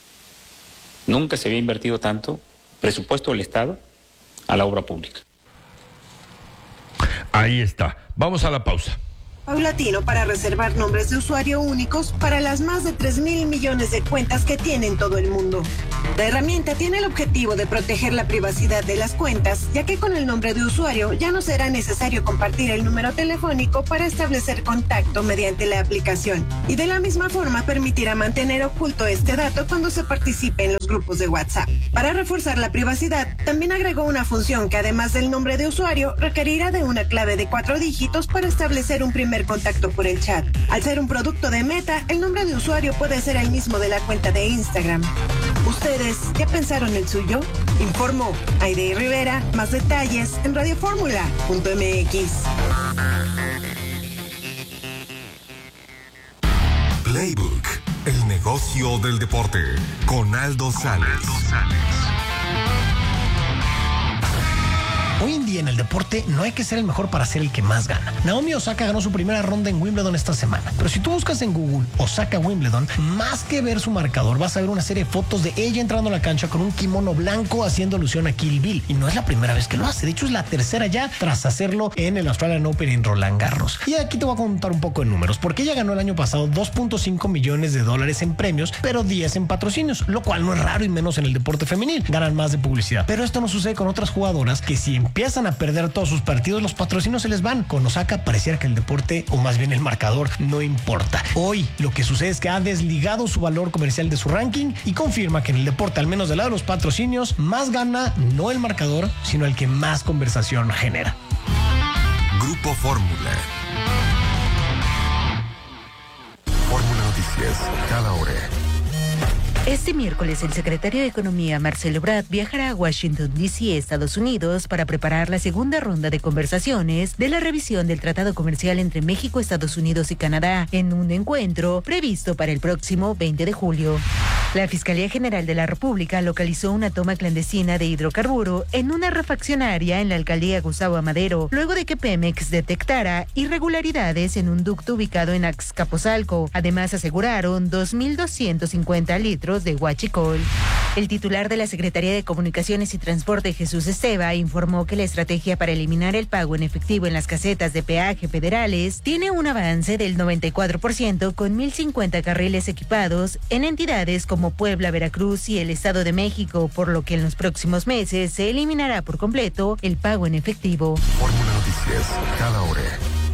Nunca se había invertido tanto presupuesto del Estado a la obra pública. Ahí está. Vamos a la pausa. paulatino para reservar nombres de usuario únicos para las más de tres mil millones de cuentas que tiene en todo el mundo. La herramienta tiene el objetivo de proteger la privacidad de las cuentas, ya que con el nombre de usuario ya no será necesario compartir el número telefónico para establecer contacto mediante la aplicación, y de la misma forma permitirá mantener oculto este dato cuando se participe en los grupos de WhatsApp. Para reforzar la privacidad, también agregó una función que además del nombre de usuario requerirá de una clave de cuatro dígitos para establecer un primer contacto por el chat. Al ser un producto de Meta, el nombre de usuario puede ser el mismo de la cuenta de Instagram. ¿Ustedes ya pensaron el suyo? Informó Aide Rivera. Más detalles en radio fórmula punto m x. Playbook, el negocio del deporte, con Aldo Sales. Hoy en día en el deporte no hay que ser el mejor para ser el que más gana. Naomi Osaka ganó su primera ronda en Wimbledon esta semana, pero si tú buscas en Google Osaka Wimbledon, más que ver su marcador, vas a ver una serie de fotos de ella entrando a la cancha con un kimono blanco haciendo alusión a Kill Bill. Y no es la primera vez que lo hace, de hecho es la tercera ya tras hacerlo en el Australian Open en Roland Garros. Y aquí te voy a contar un poco de números, porque ella ganó el año pasado dos punto cinco millones de dólares en premios, pero diez en patrocinios, lo cual no es raro y menos en el deporte femenil. Ganan más de publicidad. Pero esto no sucede con otras jugadoras que si empiezan a perder todos sus partidos, los patrocinios se les van. Con Osaka pareciera que el deporte, o más bien el marcador, no importa. Hoy lo que sucede es que ha desligado su valor comercial de su ranking y confirma que en el deporte, al menos del lado de los patrocinios, más gana no el marcador, sino el que más conversación genera. Grupo Fórmula. Fórmula Noticias, cada hora. Este miércoles, el secretario de Economía, Marcelo Ebrard, viajará a Washington, D C, Estados Unidos, para preparar la segunda ronda de conversaciones de la revisión del Tratado Comercial entre México, Estados Unidos y Canadá, en un encuentro previsto para el próximo veinte de julio. La Fiscalía General de la República localizó una toma clandestina de hidrocarburo en una refaccionaria en la alcaldía Gustavo Amadero, luego de que Pemex detectara irregularidades en un ducto ubicado en Azcapotzalco. Además, aseguraron dos mil doscientos cincuenta litros de huachicol. El titular de la Secretaría de Comunicaciones y Transporte, Jesús Esteva, informó que la estrategia para eliminar el pago en efectivo en las casetas de peaje federales tiene un avance del noventa y cuatro por ciento con mil cincuenta carriles equipados en entidades como Puebla, Veracruz y el Estado de México, por lo que en los próximos meses se eliminará por completo el pago en efectivo. Fórmula Noticias, cada hora.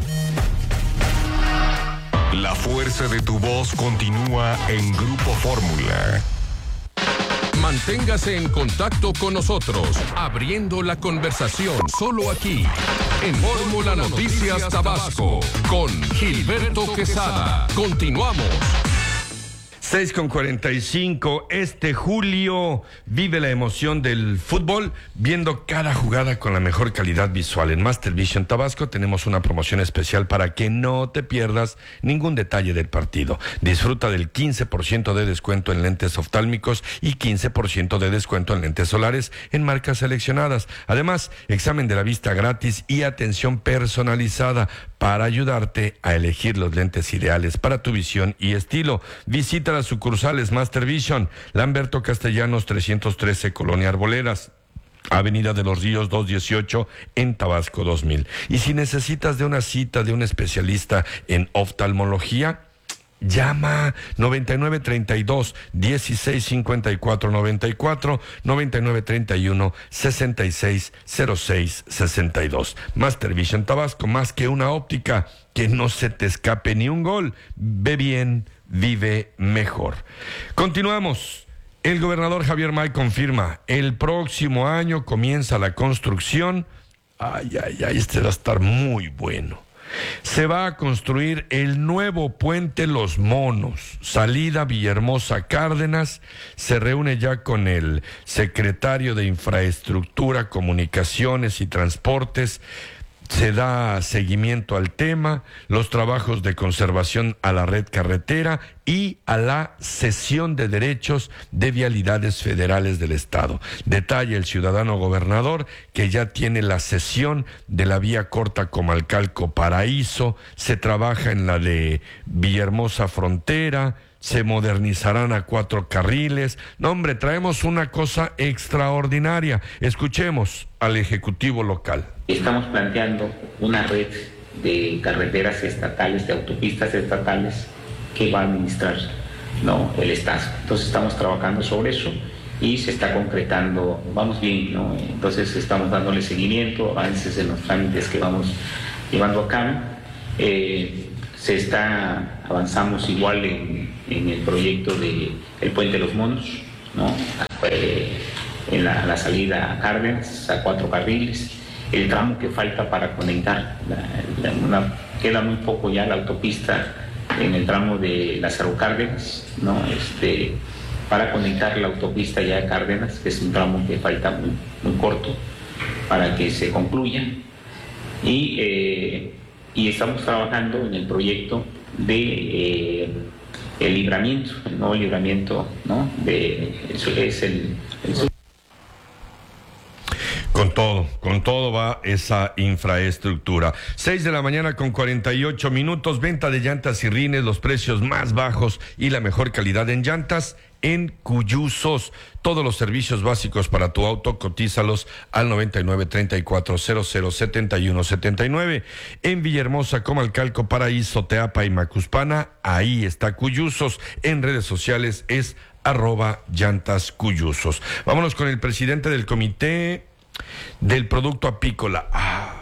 La fuerza de tu voz continúa en Grupo Fórmula. Manténgase en contacto con nosotros, abriendo la conversación solo aquí, en Fórmula Noticias Tabasco, con Gilberto Quesada. Continuamos. seis con cuarenta y cinco, este julio vive la emoción del fútbol viendo cada jugada con la mejor calidad visual. En Master Vision Tabasco tenemos una promoción especial para que no te pierdas ningún detalle del partido. Disfruta del quince por ciento de descuento en lentes oftálmicos y quince por ciento de descuento en lentes solares en marcas seleccionadas. Además, examen de la vista gratis y atención personalizada para ayudarte a elegir los lentes ideales para tu visión y estilo. Visita las sucursales Master Vision, Lamberto Castellanos trescientos trece, Colonia Arboledas, Avenida de los Ríos doscientos dieciocho en Tabasco dos mil. Y si necesitas de una cita de un especialista en oftalmología, llama noventa y nueve treinta y dos dieciséis cincuenta y cuatro noventa y cuatro, noventa y nueve treinta y uno sesenta y seis cero seis sesenta y dos. Master Vision Tabasco, más que una óptica, que no se te escape ni un gol. Ve bien, vive mejor. Continuamos. El gobernador Javier May confirma, el próximo año comienza la construcción. Ay, ay, ay, este va a estar muy bueno. Se va a construir el nuevo puente Los Monos, salida Villahermosa Cárdenas. Se reúne ya con el secretario de Infraestructura, Comunicaciones y Transportes. Se da seguimiento al tema, los trabajos de conservación a la red carretera y a la cesión de derechos de vialidades federales del Estado. Detalla el ciudadano gobernador que ya tiene la cesión de la vía corta Comalcalco Paraíso, se trabaja en la de Villahermosa Frontera, se modernizarán a cuatro carriles. No, hombre, traemos una cosa extraordinaria. Escuchemos al Ejecutivo local. Estamos planteando una red de carreteras estatales, de autopistas estatales que va a administrar, ¿no?, el Estado. Entonces estamos trabajando sobre eso y se está concretando, vamos bien, ¿no? Entonces estamos dándole seguimiento, avances en los trámites que vamos llevando a cabo. Eh, se está, avanzamos igual en, en el proyecto de el Puente de los Monos, ¿no?, eh, en la, la salida a Cárdenas, a cuatro carriles, el tramo que falta para conectar, la, la, una, queda muy poco ya la autopista en el tramo de Lázaro Cárdenas, ¿no?, este, para conectar la autopista ya a Cárdenas, que es un tramo que falta muy, muy corto para que se concluya, y, eh, y estamos trabajando en el proyecto de eh, el libramiento, el nuevo libramiento, ¿no?, de, eso es el, el Con todo, con todo va esa infraestructura. Seis de la mañana con cuarenta y ocho minutos, venta de llantas y rines, los precios más bajos y la mejor calidad en llantas en Cuyuzos. Todos los servicios básicos para tu auto, cotízalos al noventa y nueve, treinta y cuatro, cero cero, setenta y uno, setenta y nueve. En Villahermosa, Comalcalco, Paraíso, Teapa y Macuspana, ahí está Cuyuzos. En redes sociales es arroba llantas Cuyuzos. Vámonos con el presidente del comité del producto apícola. Ah,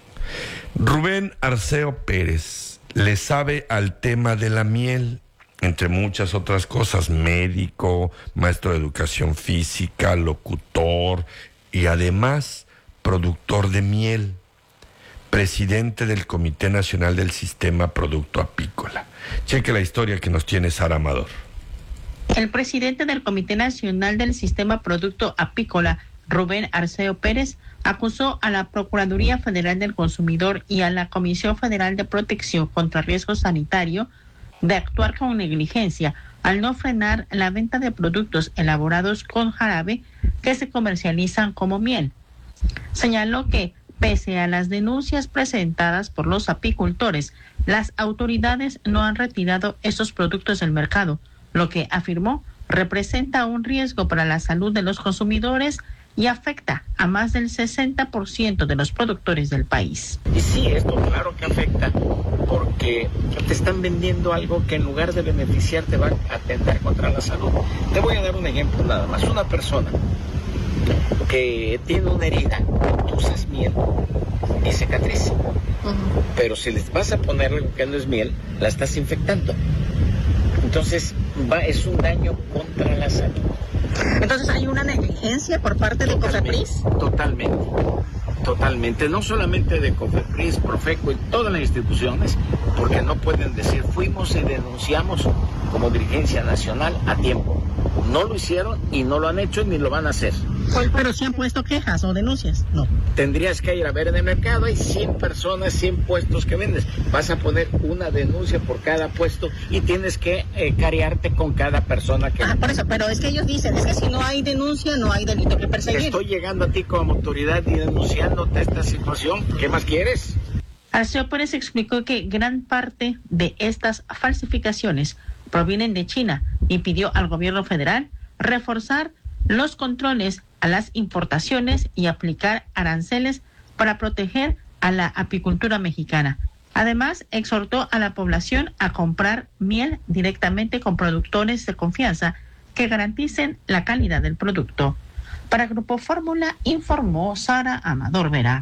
Rubén Arceo Pérez le sabe al tema de la miel, entre muchas otras cosas, médico, maestro de educación física, locutor y además productor de miel, presidente del Comité Nacional del Sistema Producto Apícola. Cheque la historia que nos tiene Sara Amador. El presidente del Comité Nacional del Sistema Producto Apícola, Rubén Arceo Pérez, acusó a la Procuraduría Federal del Consumidor y a la Comisión Federal de Protección contra Riesgo Sanitario de actuar con negligencia al no frenar la venta de productos elaborados con jarabe que se comercializan como miel. Señaló que, pese a las denuncias presentadas por los apicultores, las autoridades no han retirado estos productos del mercado, lo que afirmó representa un riesgo para la salud de los consumidores y afecta a más del sesenta por ciento de los productores del país. Y sí, esto claro que afecta, porque te están vendiendo algo que en lugar de beneficiarte va a atentar contra la salud. Te voy a dar un ejemplo nada más. Una persona que tiene una herida, tú usas miel y cicatriz. Uh-huh. Pero si les vas a poner algo que no es miel, la estás infectando. Entonces va, es un daño contra la salud. Entonces, ¿hay una negligencia por parte de COFEPRIS? Totalmente, totalmente. No solamente de COFEPRIS, Profeco y todas las instituciones, porque no pueden decir, fuimos y denunciamos como dirigencia nacional a tiempo. No lo hicieron y no lo han hecho ni lo van a hacer. Pero ¿sí han puesto quejas o denuncias? No. Tendrías que ir a ver en el mercado, hay cien personas, cien puestos que vendes. Vas a poner una denuncia por cada puesto y tienes que eh, carearte con cada persona que... Ah, por eso, pero es que ellos dicen, es que si no hay denuncia, no hay delito que perseguir. Estoy llegando a ti como autoridad y denunciándote esta situación. ¿Qué más quieres? Arceo Pérez explicó que gran parte de estas falsificaciones provienen de China y pidió al gobierno federal reforzar los controles a las importaciones y aplicar aranceles para proteger a la apicultura mexicana. Además, exhortó a la población a comprar miel directamente con productores de confianza que garanticen la calidad del producto. Para Grupo Fórmula, informó Sara Amador Vera.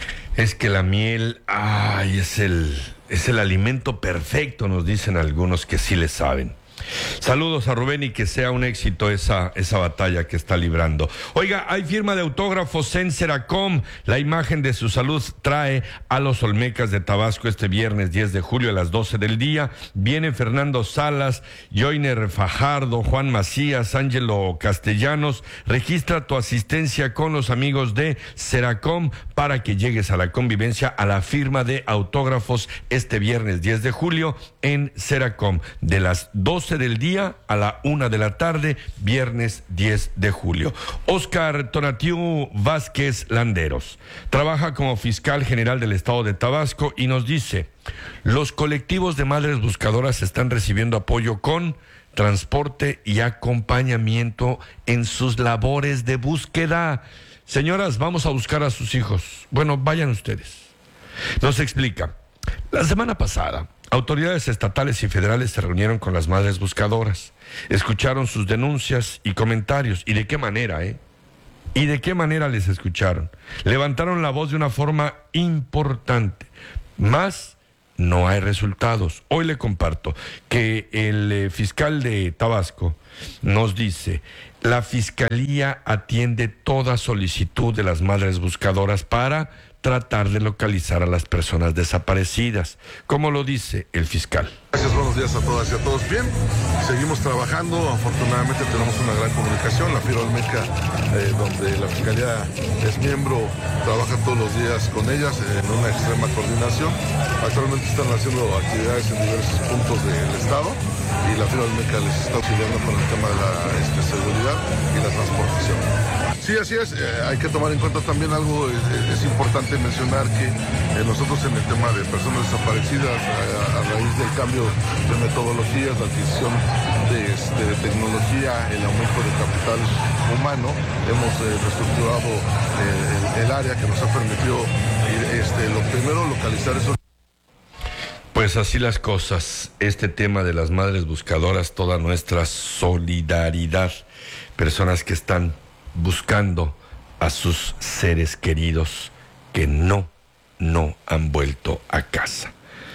Es que la miel, ay, es el, es el alimento perfecto, nos dicen algunos que sí le saben. Saludos a Rubén y que sea un éxito esa, esa batalla que está librando. Oiga, hay firma de autógrafos en Seracom. La imagen de su salud trae a los Olmecas de Tabasco este viernes diez de julio a las doce del día. Vienen Fernando Salas, Joiner Fajardo, Juan Macías, Ángelo Castellanos. Registra tu asistencia con los amigos de Seracom para que llegues a la convivencia a la firma de autógrafos este viernes diez de julio en Seracom de las doce del día a la una de la tarde, viernes diez de julio. Oscar Tonatiu Vázquez Landeros trabaja como fiscal general del estado de Tabasco y nos dice: los colectivos de madres buscadoras están recibiendo apoyo con transporte y acompañamiento en sus labores de búsqueda. Señoras, vamos a buscar a sus hijos. Bueno, vayan ustedes. Nos explica. La semana pasada, autoridades estatales y federales se reunieron con las madres buscadoras, escucharon sus denuncias y comentarios. ¿Y de qué manera, eh? ¿Y de qué manera les escucharon? Levantaron la voz de una forma importante. Más no hay resultados. Hoy le comparto que el eh, fiscal de Tabasco nos dice: la fiscalía atiende toda solicitud de las madres buscadoras para tratar de localizar a las personas desaparecidas, como lo dice el fiscal. Gracias, buenos días a todas y a todos. Bien, seguimos trabajando, afortunadamente tenemos una gran comunicación. La FIRA Olmeca, eh, donde la Fiscalía es miembro, trabaja todos los días con ellas en una extrema coordinación. Actualmente están haciendo actividades en diversos puntos del estado y la FIRA Olmeca les está auxiliando con el tema de la este, seguridad y la transportación. Sí, así es, eh, hay que tomar en cuenta también algo, eh, es importante mencionar que eh, nosotros en el tema de personas desaparecidas, a, a raíz del cambio de metodologías, la adquisición de, este, de tecnología, el aumento de capital humano, hemos eh, reestructurado eh, el, el área que nos ha permitido ir, este, lo primero, localizar esos. Pues así las cosas, este tema de las madres buscadoras, toda nuestra solidaridad, personas que están buscando a sus seres queridos que no, no han vuelto a casa.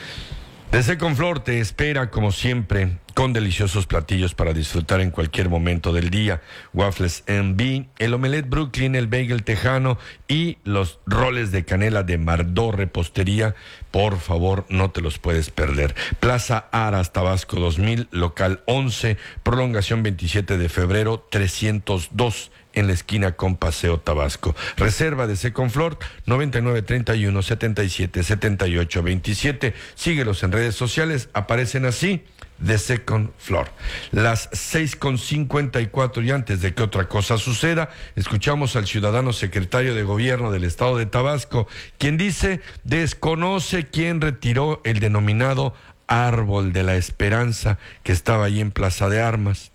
De Seconflor te espera, como siempre, con deliciosos platillos para disfrutar en cualquier momento del día. Waffles M B, el omelette Brooklyn, el bagel tejano y los roles de canela de Mardó Repostería. Por favor, no te los puedes perder. Plaza Aras, Tabasco dos mil, local once, prolongación veintisiete de febrero, trescientos dos, en la esquina con Paseo Tabasco. Reserva de Seconflor, noventa y nueve treinta y uno setenta y siete setenta y ocho veintisiete. Síguelos en redes sociales, aparecen así, de Seconflor. Las seis con cincuenta y cuatro, y antes de que otra cosa suceda, escuchamos al ciudadano secretario de Gobierno del Estado de Tabasco, quien dice: desconoce quién retiró el denominado Árbol de la Esperanza que estaba ahí en Plaza de Armas.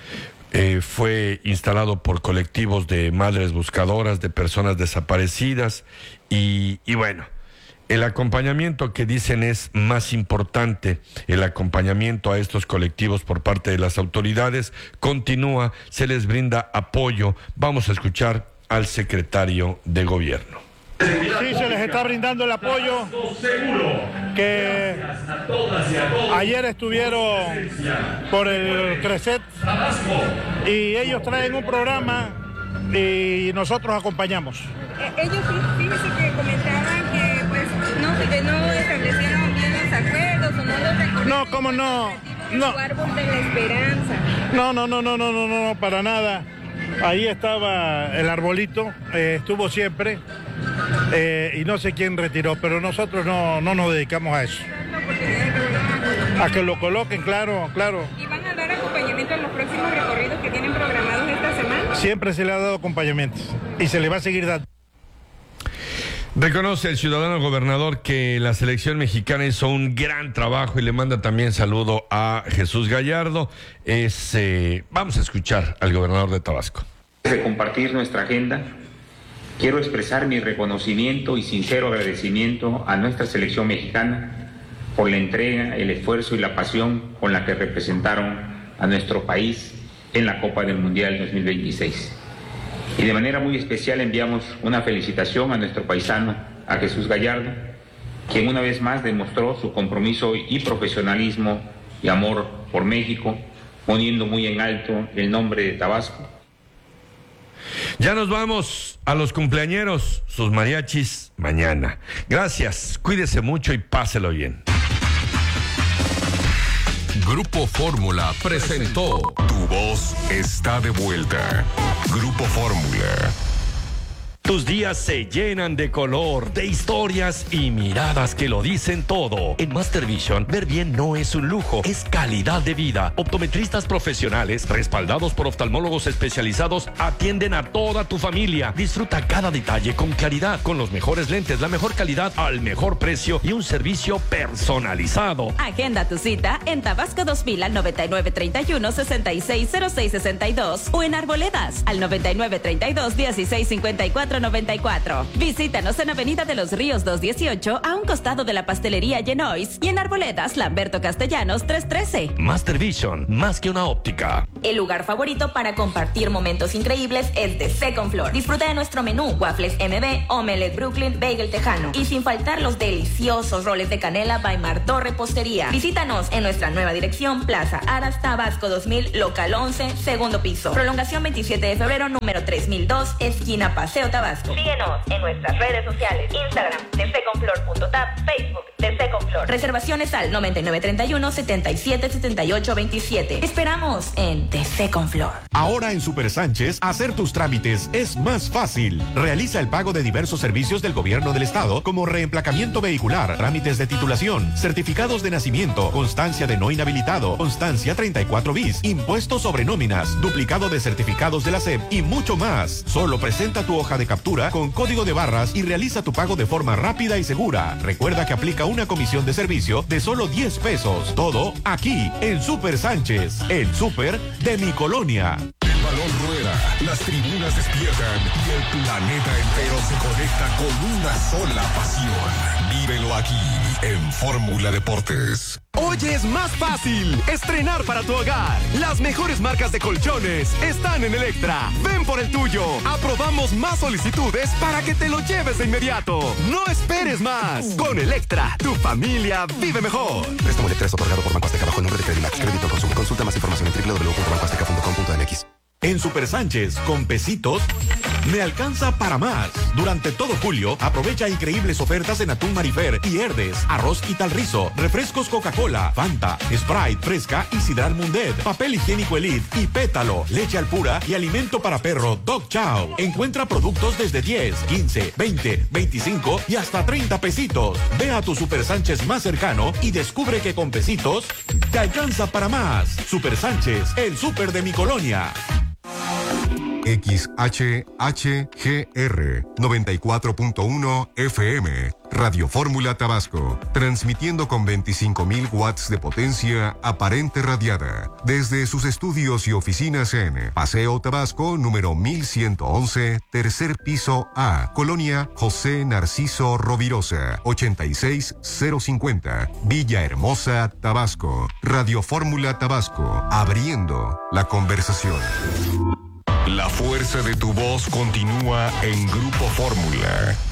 Eh, fue instalado por colectivos de madres buscadoras, de personas desaparecidas, y, y bueno, el acompañamiento que dicen es más importante, el acompañamiento a estos colectivos por parte de las autoridades continúa, se les brinda apoyo. Vamos a escuchar al secretario de Gobierno. Sí, se les está brindando el apoyo que ayer estuvieron por el CRECET y ellos traen un programa y nosotros acompañamos. Ellos fíjense que comentaban que pues no, que no establecieron bien los acuerdos o no los recorrieron. No, ¿cómo no? No. Árbol de la Esperanza. No, no, no, no, no, no, no, para nada. Ahí estaba el arbolito, eh, estuvo siempre, eh, y no sé quién retiró, pero nosotros no, no nos dedicamos a eso. A que lo coloquen, claro, claro. ¿Y van a dar acompañamiento en los próximos recorridos que tienen programados esta semana? Siempre se le ha dado acompañamiento y se le va a seguir dando. Reconoce el ciudadano gobernador que la selección mexicana hizo un gran trabajo y le manda también saludo a Jesús Gallardo. Es, eh, vamos a escuchar al gobernador de Tabasco. Antes de compartir nuestra agenda, quiero expresar mi reconocimiento y sincero agradecimiento a nuestra selección mexicana por la entrega, el esfuerzo y la pasión con la que representaron a nuestro país en la Copa del Mundial dos mil veintiséis. Y de manera muy especial enviamos una felicitación a nuestro paisano, a Jesús Gallardo, quien una vez más demostró su compromiso y profesionalismo y amor por México, poniendo muy en alto el nombre de Tabasco. Ya nos vamos a los cumpleañeros, sus mariachis mañana. Gracias, cuídese mucho y páselo bien. Grupo Fórmula presentó Tu voz está de vuelta. Grupo Fórmula. Tus días se llenan de color, de historias y miradas que lo dicen todo. En Master Vision, ver bien no es un lujo, es calidad de vida. Optometristas profesionales, respaldados por oftalmólogos especializados, atienden a toda tu familia. Disfruta cada detalle con claridad, con los mejores lentes, la mejor calidad al mejor precio y un servicio personalizado. Agenda tu cita en Tabasco dos mil al noventa y nueve treinta y uno sesenta y seis cero seis sesenta y dos o en Arboledas al noventa y nueve treinta y dos dieciséis cincuenta y cuatro cuatro noventa y cuatro. Visítanos en Avenida de los Ríos doscientos dieciocho, a un costado de la pastelería Genois, y en Arboledas, Lamberto Castellanos trescientos trece. Master Vision, más que una óptica. El lugar favorito para compartir momentos increíbles es The Second Floor. Disfruta de nuestro menú, waffles M B, omelette Brooklyn, bagel tejano, y sin faltar los deliciosos roles de canela by Martó Repostería. Visítanos en nuestra nueva dirección, Plaza Aras, Tabasco dos mil, local once, segundo piso. Prolongación veintisiete de febrero, número tres mil dos, esquina Paseo Tabasco. Síguenos en nuestras redes sociales, Instagram, the second floor punto tap, Facebook, The Second Floor. Reservaciones al noventa y nueve treinta y uno, setenta y siete setenta y ocho veintisiete. Esperamos en The Second Floor. Ahora en Super Sánchez, hacer tus trámites es más fácil. Realiza el pago de diversos servicios del gobierno del estado, como reemplacamiento vehicular, trámites de titulación, certificados de nacimiento, constancia de no inhabilitado, constancia treinta y cuatro bis, impuestos sobre nóminas, duplicado de certificados de la S E P y mucho más. Solo presenta tu hoja de captura con código de barras y realiza tu pago de forma rápida y segura. Recuerda que aplica una comisión de servicio de solo diez pesos. Todo aquí en Super Sánchez, el súper de mi colonia. El balón rueda, las tribunas despiertan y el planeta entero se conecta con una sola pasión. Vívelo aquí en Fórmula Deportes. Hoy es más fácil estrenar para tu hogar. Las mejores marcas de colchones están en Electra. Ven por el tuyo. Aprobamos más solicitudes para que te lo lleves de inmediato. No esperes más. Con Electra, tu familia vive mejor. Préstamo Electra es otorgado por Banco Azteca bajo el nombre de Credimax. Crédito al consumo. Consulta más información en doble u doble u doble u punto banco azteca punto com punto m x. En Super Sánchez, con pesitos, me alcanza para más. Durante todo julio, aprovecha increíbles ofertas en atún Marifer y Herdes, arroz y tal rizo, refrescos Coca-Cola, Fanta, Sprite, Fresca y Sidral Mundet, papel higiénico Elite y Pétalo, leche Alpura y alimento para perro Dog Chow. Encuentra productos desde diez, quince, veinte, veinticinco y hasta treinta pesitos. Ve a tu Super Sánchez más cercano y descubre que con pesitos te alcanza para más. Super Sánchez, el súper de mi colonia. X H H G R noventa y cuatro punto uno F M, Radio Fórmula Tabasco, transmitiendo con veinticinco mil watts de potencia aparente radiada, desde sus estudios y oficinas en Paseo Tabasco, número mil ciento once, tercer piso A, Colonia José Narciso Rovirosa, ochenta y seis cero cincuenta, Villahermosa, Tabasco. Radio Fórmula Tabasco, abriendo la conversación. La fuerza de tu voz continúa en Grupo Fórmula.